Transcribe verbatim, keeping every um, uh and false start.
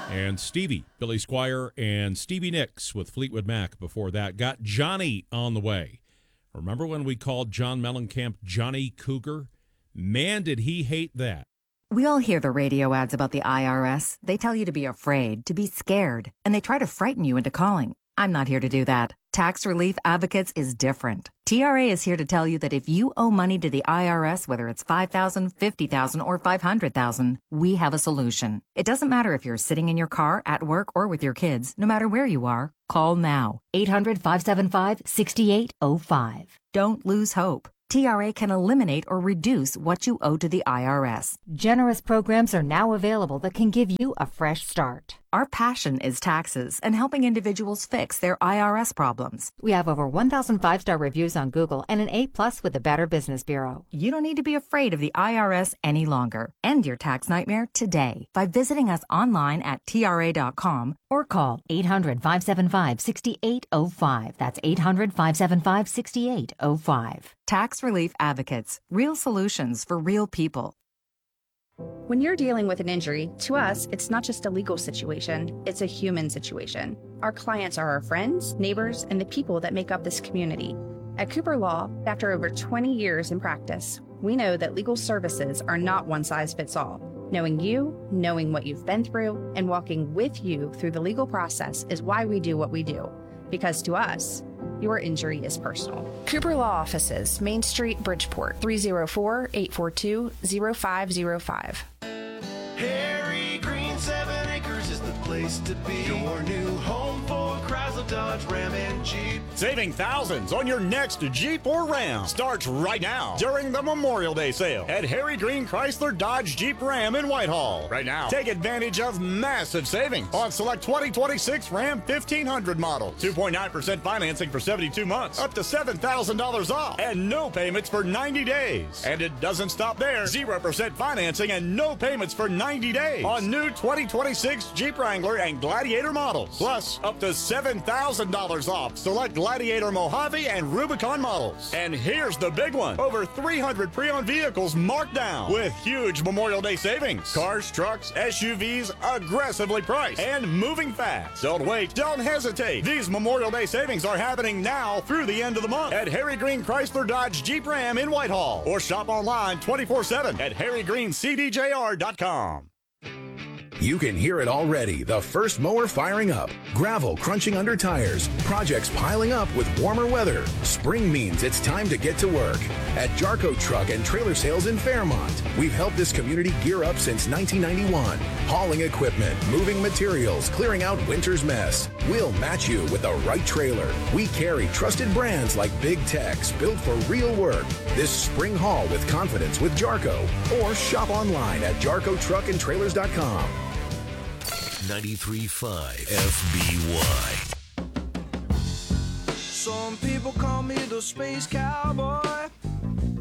And Stevie, Billy Squire, and Stevie Nicks with Fleetwood Mac before that. Got Johnny on the way. Remember when we called John Mellencamp Johnny Cougar? Man, did he hate that. We all hear the radio ads about the I R S. They tell you to be afraid, to be scared, and they try to frighten you into calling. I'm not here to do that. Tax Relief Advocates is different. T R A is here to tell you that if you owe money to the I R S, whether it's five thousand dollars, fifty thousand dollars, or five hundred thousand dollars, we have a solution. It doesn't matter if you're sitting in your car, at work, or with your kids. No matter where you are, call now. eight hundred, five seven five, six eight zero five. Don't lose hope. T R A can eliminate or reduce what you owe to the I R S. Generous programs are now available that can give you a fresh start. Our passion is taxes and helping individuals fix their I R S problems. We have over one thousand five-star reviews on Google and an A plus with the Better Business Bureau. You don't need to be afraid of the I R S any longer. End your tax nightmare today by visiting us online at T R A dot com or call eight hundred, five seven five, six eight zero five. That's eight hundred, five seven five, six eight zero five. Tax Relief Advocates. Real solutions for real people. When you're dealing with an injury, to us, it's not just a legal situation, it's a human situation. Our clients are our friends, neighbors, and the people that make up this community. At Cooper Law, after over twenty years in practice, we know that legal services are not one size fits all. Knowing you, knowing what you've been through, and walking with you through the legal process is why we do what we do. Because to us, your injury is personal. Cooper Law Offices, Main Street, Bridgeport, three oh four, eight four two, oh five oh five. Harry Green, seven acres is the place to be. Your new home for Chrysler, Dodge, Ram, and Jeep. Saving thousands on your next Jeep or Ram starts right now during the Memorial Day sale at Harry Green Chrysler, Dodge, Jeep, Ram in Whitehall. Right now, take advantage of massive savings on select twenty twenty-six Ram fifteen hundred models. two point nine percent financing for seventy-two months, up to seven thousand dollars off, and no payments for ninety days. And it doesn't stop there. zero percent financing and no payments for ninety days on new twenty twenty-six Jeep Wrangler and Gladiator models. Plus, up to seven thousand dollars off select Gladiator Mojave and Rubicon models. And here's the big one. Over three hundred pre-owned vehicles marked down with huge Memorial Day savings. Cars, trucks, S U Vs, aggressively priced and moving fast. Don't wait. Don't hesitate. These Memorial Day savings are happening now through the end of the month at Harry Green Chrysler, Dodge, Jeep, Ram in Whitehall. Or shop online twenty-four seven at harry green c d j r dot com. You can hear it already. The first mower firing up. Gravel crunching under tires. Projects piling up with warmer weather. Spring means it's time to get to work. At Jarco Truck and Trailer Sales in Fairmont, we've helped this community gear up since nineteen ninety-one. Hauling equipment, moving materials, clearing out winter's mess. We'll match you with the right trailer. We carry trusted brands like Big Tex, built for real work. This spring haul with confidence with Jarco. Or shop online at jarco truck and trailers dot com. ninety-three point five F B Y. Some people call me the space cowboy.